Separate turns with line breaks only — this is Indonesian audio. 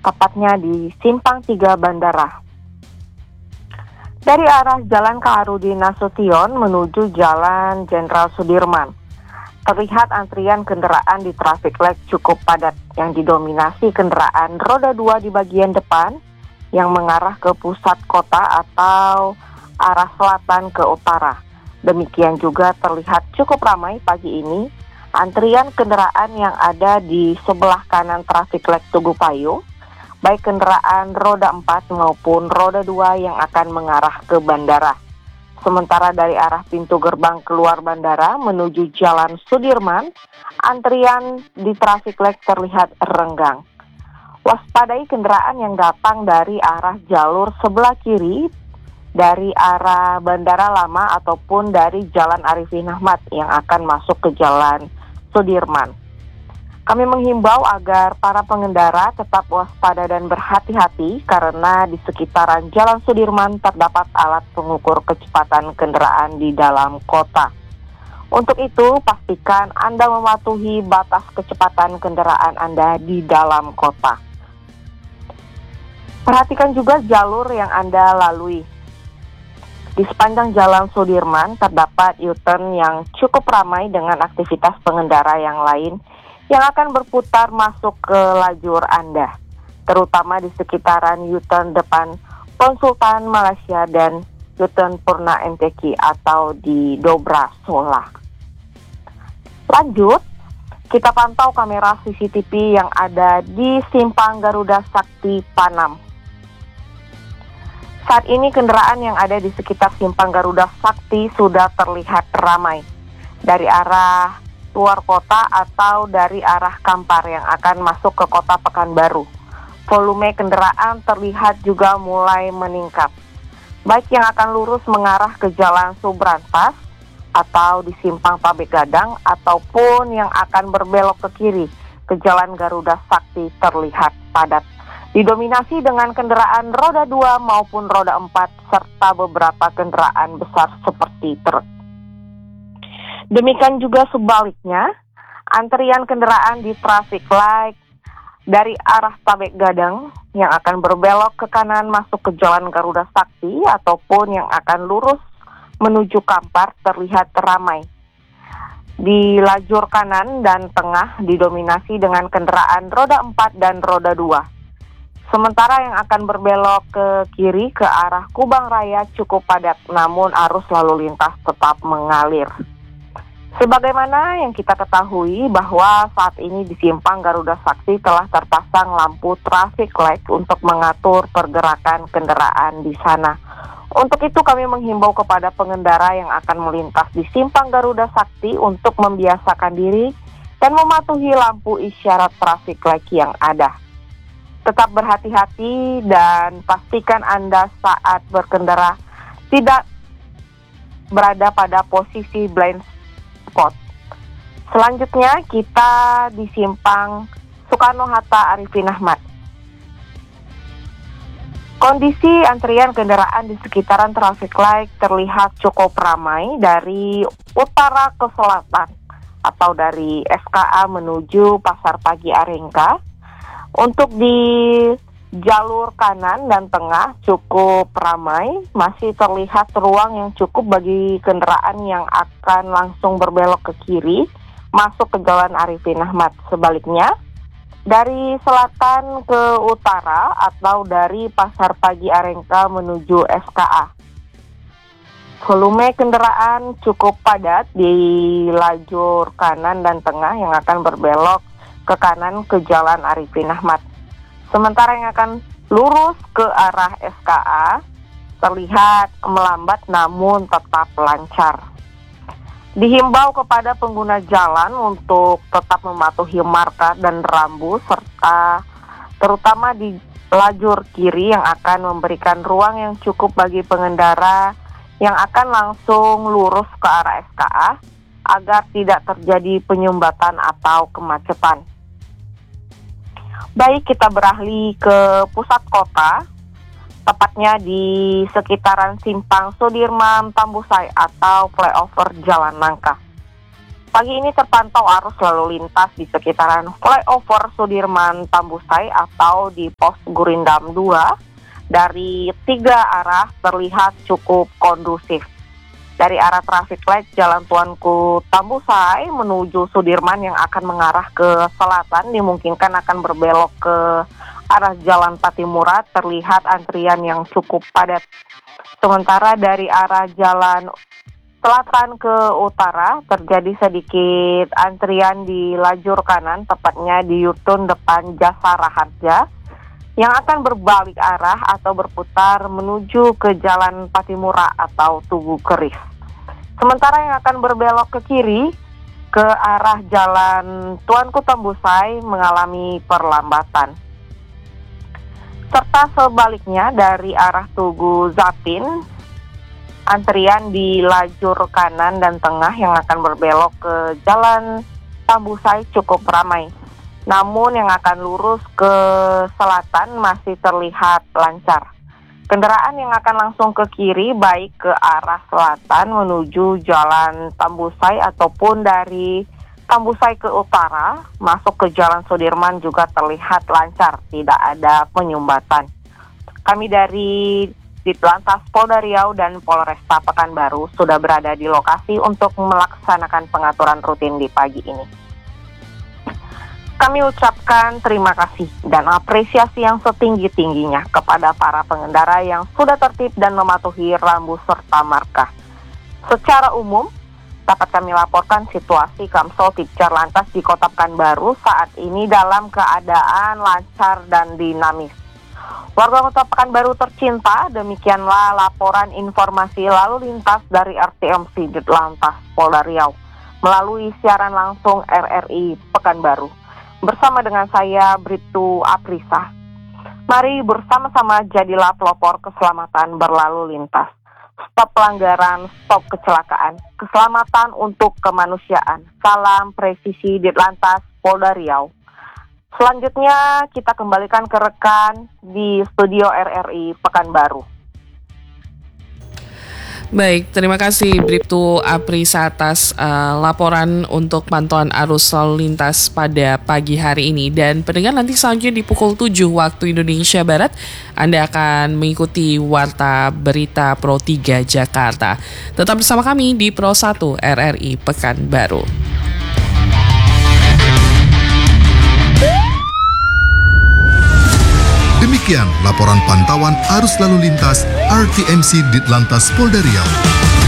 tepatnya di Simpang 3 Bandara. Dari arah Jalan Kaharudin Nasution menuju Jalan Jenderal Sudirman, terlihat antrian kendaraan di traffic light cukup padat yang didominasi kendaraan roda 2 di bagian depan yang mengarah ke pusat kota atau arah selatan ke utara. Demikian juga terlihat cukup ramai pagi ini antrian kendaraan yang ada di sebelah kanan traffic light Tugu Payung, baik kendaraan roda 4 maupun roda 2 yang akan mengarah ke bandara. Sementara dari arah pintu gerbang keluar bandara menuju Jalan Sudirman, antrian di traffic light terlihat renggang. Waspadai kendaraan yang datang dari arah jalur sebelah kiri, dari arah Bandara Lama ataupun dari Jalan Arifin Ahmad yang akan masuk ke Jalan Sudirman. Kami menghimbau agar para pengendara tetap waspada dan berhati-hati karena di sekitaran Jalan Sudirman terdapat alat pengukur kecepatan kendaraan di dalam kota. Untuk itu, pastikan Anda mematuhi batas kecepatan kendaraan Anda di dalam kota. Perhatikan juga jalur yang Anda lalui. Di sepanjang Jalan Sudirman terdapat U-turn yang cukup ramai dengan aktivitas pengendara yang lain yang akan berputar masuk ke lajur Anda, terutama di sekitaran U-turn depan Konsultan Malaysia dan U-turn Purna MTQ atau di Dobra Sola. Lanjut, kita pantau kamera CCTV yang ada di Simpang Garuda Sakti Panam. Saat ini kendaraan yang ada di sekitar Simpang Garuda Sakti sudah terlihat ramai dari arah luar kota atau dari arah Kampar yang akan masuk ke kota Pekanbaru. Volume kendaraan terlihat juga mulai meningkat, baik yang akan lurus mengarah ke Jalan Subrantas atau di Simpang Tabek Gadang ataupun yang akan berbelok ke kiri ke Jalan Garuda Sakti terlihat padat. Didominasi dengan kendaraan roda 2 maupun roda 4 serta beberapa kendaraan besar seperti truk. Demikian juga sebaliknya, antrian kendaraan di traffic light dari arah Tabek Gadang yang akan berbelok ke kanan masuk ke Jalan Garuda Sakti ataupun yang akan lurus menuju Kampar terlihat ramai. Di lajur kanan dan tengah didominasi dengan kendaraan roda 4 dan roda 2. Sementara yang akan berbelok ke kiri ke arah Kubang Raya cukup padat, namun arus lalu lintas tetap mengalir. Sebagaimana yang kita ketahui bahwa saat ini di Simpang Garuda Sakti telah terpasang lampu traffic light untuk mengatur pergerakan kendaraan di sana. Untuk itu kami menghimbau kepada pengendara yang akan melintas di Simpang Garuda Sakti untuk membiasakan diri dan mematuhi lampu isyarat traffic light yang ada. Tetap berhati-hati dan pastikan Anda saat berkendara tidak berada pada posisi blind spot. Selanjutnya kita di Simpang Soekarno-Hatta Arifin Ahmad. Kondisi antrian kendaraan di sekitaran traffic light terlihat cukup ramai dari utara ke selatan atau dari SKA menuju Pasar Pagi Arengka. Untuk di jalur kanan dan tengah cukup ramai, masih terlihat ruang yang cukup bagi kendaraan yang akan langsung berbelok ke kiri, masuk ke Jalan Arifin Ahmad. Sebaliknya, dari selatan ke utara atau dari Pasar Pagi Arengka menuju SKA. Volume kendaraan cukup padat di lajur kanan dan tengah yang akan berbelok ke kanan ke Jalan Arifin Ahmad. Sementara yang akan lurus ke arah SKA terlihat melambat namun tetap lancar. Dihimbau kepada pengguna jalan untuk tetap mematuhi marka dan rambu serta terutama di lajur kiri yang akan memberikan ruang yang cukup bagi pengendara yang akan langsung lurus ke arah SKA agar tidak terjadi penyumbatan atau kemacetan. Baik, kita beralih ke pusat kota, tepatnya di sekitaran Simpang Sudirman Tambusai atau flyover Jalan Nangka. Pagi ini terpantau arus lalu lintas di sekitaran flyover Sudirman Tambusai atau di pos Gurindam 2 dari 3 arah terlihat cukup kondusif. Dari arah traffic light Jalan Tuanku Tambusai menuju Sudirman yang akan mengarah ke selatan dimungkinkan akan berbelok ke arah Jalan Patimura terlihat antrian yang cukup padat. Sementara dari arah Jalan Selatan ke utara terjadi sedikit antrian di lajur kanan, tepatnya di U-turn depan Jasa Raharja yang akan berbalik arah atau berputar menuju ke Jalan Patimura atau Tugu Keris. Sementara yang akan berbelok ke kiri ke arah Jalan Tuanku Tambusai mengalami perlambatan. Serta sebaliknya dari arah Tugu Zapin, antrian di lajur kanan dan tengah yang akan berbelok ke Jalan Tambusai cukup ramai. Namun yang akan lurus ke selatan masih terlihat lancar. Kendaraan yang akan langsung ke kiri baik ke arah selatan menuju Jalan Tambusai ataupun dari Tambusai ke utara masuk ke Jalan Sudirman juga terlihat lancar, tidak ada penyumbatan. Kami dari Ditlantas Polda Riau dan Polresta Pekanbaru sudah berada di lokasi untuk melaksanakan pengaturan rutin di pagi ini. Kami ucapkan terima kasih dan apresiasi yang setinggi-tingginya kepada para pengendara yang sudah tertib dan mematuhi rambu serta marka. Secara umum, dapat kami laporkan situasi Kamsol Tipcar Lantas di Kota Pekanbaru saat ini dalam keadaan lancar dan dinamis. Warga Kota Pekanbaru tercinta, demikianlah laporan informasi lalu lintas dari RTMC Ditlantas Polda Riau melalui siaran langsung RRI Pekanbaru. Bersama dengan saya Bribtu Aprisa. Mari bersama-sama jadilah pelopor keselamatan berlalu lintas. Stop pelanggaran, stop kecelakaan. Keselamatan untuk kemanusiaan. Salam presisi Ditlantas Polda Riau. Selanjutnya kita kembalikan ke rekan di studio RRI Pekanbaru.
Baik, terima kasih Bribtu Aprisa atas laporan untuk pantauan arus lalu lintas pada pagi hari ini. Dan pendengar, nanti selanjutnya di pukul 7 waktu Indonesia Barat Anda akan mengikuti Warta Berita Pro 3 Jakarta. Tetap bersama kami di Pro 1 RRI Pekanbaru.
Demikian laporan pantauan arus lalu lintas RTMC Ditlantas Polda Riau.